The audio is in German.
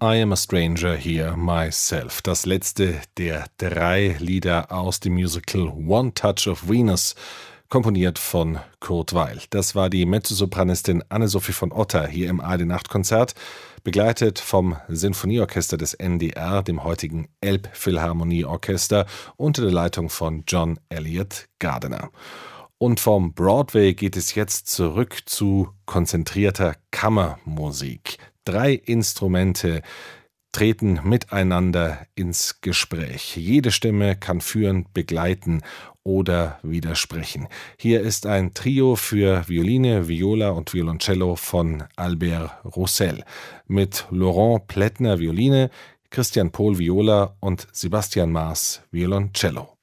I Am a Stranger Here Myself, das letzte der 3 Lieder aus dem Musical One Touch of Venus, komponiert von Kurt Weill. Das war die Mezzosopranistin Anne-Sophie von Otter hier im ARD-Nachtkonzert, begleitet vom Sinfonieorchester des NDR, dem heutigen Elbphilharmonieorchester, unter der Leitung von John Elliott Gardiner. Und vom Broadway geht es jetzt zurück zu konzentrierter Kammermusik. 3 Instrumente treten miteinander ins Gespräch. Jede Stimme kann führen, begleiten oder widersprechen. Hier ist ein Trio für Violine, Viola und Violoncello von Albert Roussel mit Laurent Plättner Violine, Christian Pohl Viola und Sebastian Maas Violoncello.